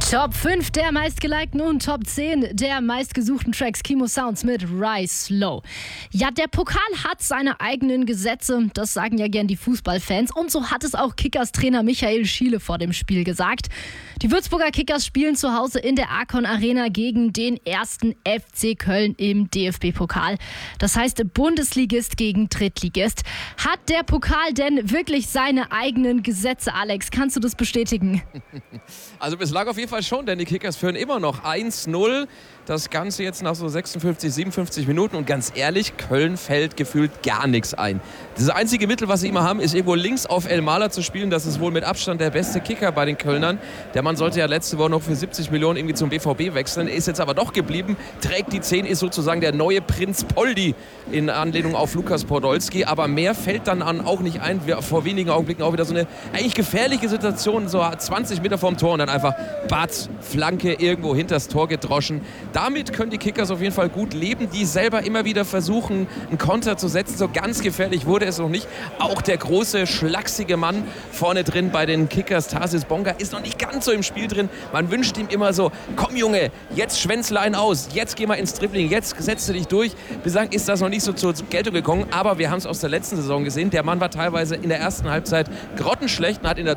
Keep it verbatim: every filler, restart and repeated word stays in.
Top fünf der meistgelikten und Top zehn der meistgesuchten Tracks. Kimo Sounds mit Rise Slow. Ja, der Pokal hat seine eigenen Gesetze, das sagen ja gern die Fußballfans. Und so hat es auch Kickers-Trainer Michael Schiele vor dem Spiel gesagt. Die Würzburger Kickers spielen zu Hause in der Arcon Arena gegen den ersten F C Köln im D F B-Pokal. Das heißt Bundesligist gegen Drittligist. Hat der Pokal denn wirklich seine eigenen Gesetze, Alex? Kannst du das bestätigen? Also bislang auf jeden Fall schon, denn die Kickers führen immer noch eins null. Das Ganze jetzt nach so sechsundfünfzig, siebenundfünfzig Minuten. Und ganz ehrlich, Köln fällt gefühlt gar nichts ein. Das einzige Mittel, was sie immer haben, ist irgendwo links auf El Maler zu spielen. Das ist wohl mit Abstand der beste Kicker bei den Kölnern. Der Mann sollte ja letzte Woche noch für siebzig Millionen irgendwie zum B V B wechseln. Ist jetzt aber doch geblieben. Trägt die zehn, ist sozusagen der neue Prinz Poldi in Anlehnung auf Lukas Podolski. Aber mehr fällt dann an auch nicht ein. Wir vor wenigen Augenblicken auch wieder so eine eigentlich gefährliche Situation. So zwanzig Meter vorm Tor und dann einfach Batz, Flanke irgendwo hinters Tor gedroschen. Damit können die Kickers auf jeden Fall gut leben, die selber immer wieder versuchen, einen Konter zu setzen. So ganz gefährlich wurde es noch nicht. Auch der große, schlachsige Mann vorne drin bei den Kickers, Tarsis Bonga, ist noch nicht ganz so im Spiel drin. Man wünscht ihm immer so, komm Junge, jetzt schwänzle einen aus, jetzt geh mal ins Dribbling, jetzt setze dich durch. Bislang ist das noch nicht so zur Geltung gekommen, aber wir haben es aus der letzten Saison gesehen. Der Mann war teilweise in der ersten Halbzeit grottenschlecht und hat in der